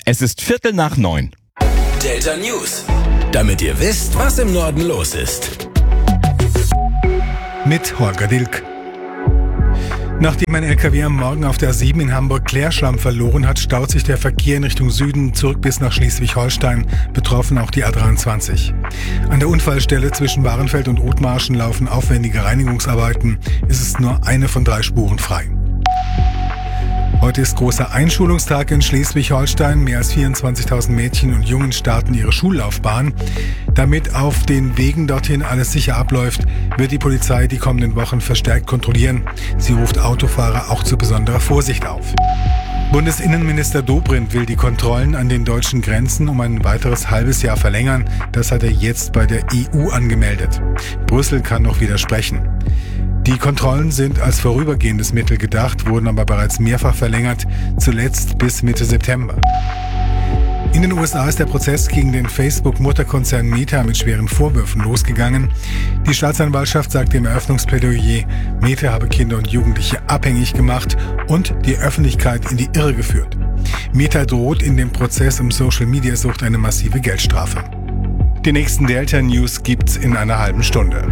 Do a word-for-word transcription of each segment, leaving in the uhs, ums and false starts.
Es ist Viertel nach neun. Delta News. Damit ihr wisst, was im Norden los ist. Mit Holger Dilk. Nachdem ein L K W am Morgen auf der A sieben in Hamburg Klärschlamm verloren hat, staut sich der Verkehr in Richtung Süden zurück bis nach Schleswig-Holstein, betroffen auch die A dreiundzwanzig. An der Unfallstelle zwischen Bahrenfeld und Othmarschen laufen aufwendige Reinigungsarbeiten. Es ist nur eine von drei Spuren frei. Heute ist großer Einschulungstag in Schleswig-Holstein. Mehr als vierundzwanzigtausend Mädchen und Jungen starten ihre Schullaufbahn. Damit auf den Wegen dorthin alles sicher abläuft, wird die Polizei die kommenden Wochen verstärkt kontrollieren. Sie ruft Autofahrer auch zu besonderer Vorsicht auf. Bundesinnenminister Dobrindt will die Kontrollen an den deutschen Grenzen um ein weiteres halbes Jahr verlängern. Das hat er jetzt bei der E U angemeldet. Brüssel kann noch widersprechen. Die Kontrollen sind als vorübergehendes Mittel gedacht, wurden aber bereits mehrfach verlängert, zuletzt bis Mitte September. In den U S A ist der Prozess gegen den Facebook-Mutterkonzern Meta mit schweren Vorwürfen losgegangen. Die Staatsanwaltschaft sagte im Eröffnungsplädoyer, Meta habe Kinder und Jugendliche abhängig gemacht und die Öffentlichkeit in die Irre geführt. Meta droht in dem Prozess um Social-Media-Sucht eine massive Geldstrafe. Die nächsten Delta-News gibt's in einer halben Stunde.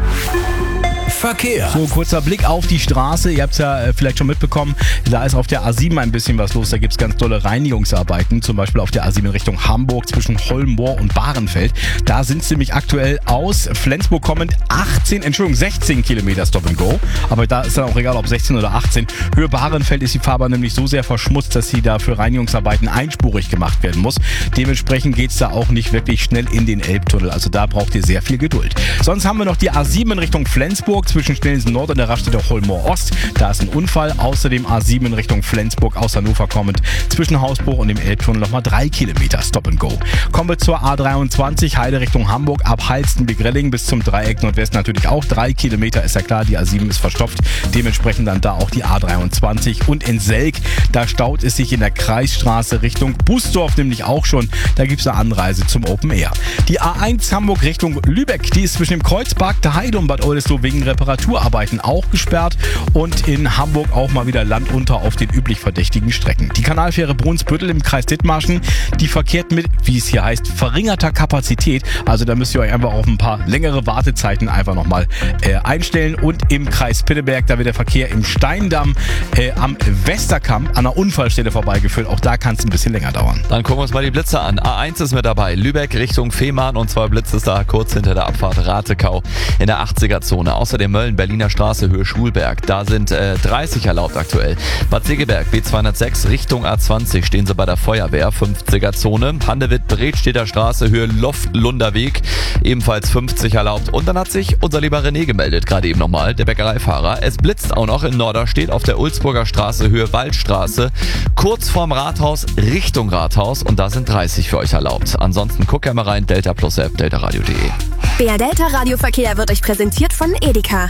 Verkehr. So, kurzer Blick auf die Straße. Ihr habt es ja äh, vielleicht schon mitbekommen, da ist auf der A sieben ein bisschen was los. Da gibt es ganz tolle Reinigungsarbeiten, zum Beispiel auf der A sieben in Richtung Hamburg zwischen Holm-Moor und Bahrenfeld. Da sind es nämlich aktuell aus Flensburg kommend achtzehn, Entschuldigung, sechzehn Kilometer Stop and Go. Aber da ist dann auch egal, ob sechzehn oder achtzehn. Höhe Bahrenfeld ist die Fahrbahn nämlich so sehr verschmutzt, dass sie da für Reinigungsarbeiten einspurig gemacht werden muss. Dementsprechend geht es da auch nicht wirklich schnell in den Elbtunnel. Also da braucht ihr sehr viel Geduld. Sonst haben wir noch die A sieben in Richtung Flensburg zwischen Schnellensen Nord und der Raststätte Holm-Moor Ost. Da ist ein Unfall. Außerdem A sieben in Richtung Flensburg aus Hannover kommend zwischen Hausbruch und dem Elbtunnel nochmal drei Kilometer Stop and Go. Kommen wir zur A dreiundzwanzig, Heide Richtung Hamburg, ab Halstenbek-Relling bis zum Dreieck Nordwest natürlich auch drei Kilometer. Ist ja klar, die A sieben ist verstopft. Dementsprechend dann da auch die A dreiundzwanzig. Und in Selk, da staut es sich in der Kreisstraße Richtung Busdorf nämlich auch schon. Da gibt es eine Anreise zum Open Air. Die A eins Hamburg Richtung Lübeck, die ist zwischen dem Kreuzpark der Heide und Bad Oldesloe wegen Reparaturarbeiten auch gesperrt und in Hamburg auch mal wieder Land unter auf den üblich verdächtigen Strecken. Die Kanalfähre Brunsbüttel im Kreis Dithmarschen, die verkehrt mit, wie es hier heißt, verringerter Kapazität. Also da müsst ihr euch einfach auf ein paar längere Wartezeiten einfach nochmal äh, einstellen. Und im Kreis Pinneberg, da wird der Verkehr im Steindamm äh, am Westerkamp an der Unfallstelle vorbeigeführt. Auch da kann es ein bisschen länger dauern. Dann gucken wir uns mal die Blitze an. A eins ist mit dabei, Lübeck Richtung Fehmarn und zwar Blitz ist da kurz hinter der Abfahrt Ratekau in der achtziger-Zone. Außerdem Mölln, Berliner Straße, Höhe Schulberg. Da sind äh, dreißig erlaubt aktuell. Bad Segeberg, B zweihundertsechs, Richtung A zwanzig, stehen sie bei der Feuerwehr, fünfziger-Zone. Handewitt-Bredstedter Straße, Höhe Loft-Lunder Weg, ebenfalls fünfzig erlaubt. Und dann hat sich unser lieber René gemeldet, gerade eben nochmal, der Bäckereifahrer. Es blitzt auch noch in Norderstedt auf der Ulzburger Straße, Höhe Waldstraße, kurz vorm Rathaus, Richtung Rathaus. Und da sind dreißig für euch erlaubt. Ansonsten guckt gerne mal rein, Delta Plus App, deltaradio punkt de. Der Delta Radioverkehr wird euch präsentiert von Edeka.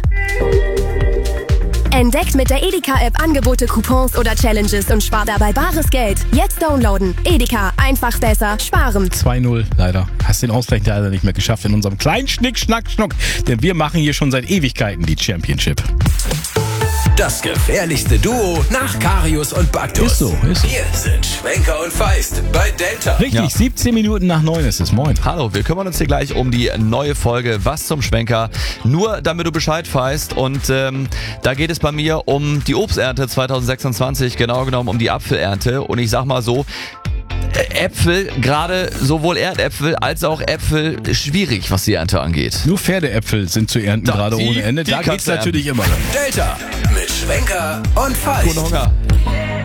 Entdeckt mit der Edeka-App Angebote, Coupons oder Challenges und spart dabei bares Geld. Jetzt downloaden. Edeka, einfach besser, sparen. zwei null, leider. Hast den Ausgleich leider nicht mehr geschafft in unserem kleinen Schnick, Schnack, Schnuck. Denn wir machen hier schon seit Ewigkeiten die Championship. Das gefährlichste Duo nach Karius und Baktus. Ist so, ist so. Wir sind Schwenker und Feist bei Delta. Richtig, Ja. siebzehn Minuten nach neun ist es. Moin. Hallo, wir kümmern uns hier gleich um die neue Folge Was zum Schwenker. Nur damit du Bescheid weißt. Und ähm, da geht es bei mir um die Obsternte zwanzig sechsundzwanzig, genau genommen um die Apfelernte. Und ich sag mal so, Äpfel, gerade sowohl Erdäpfel als auch Äpfel, schwierig, was die Ernte angeht. Nur Pferdeäpfel sind zu ernten, Da, gerade die- ohne Ende. die Da kannst geht's du natürlich immer. Delta mit Schwenker und Feist. Guten Hunger.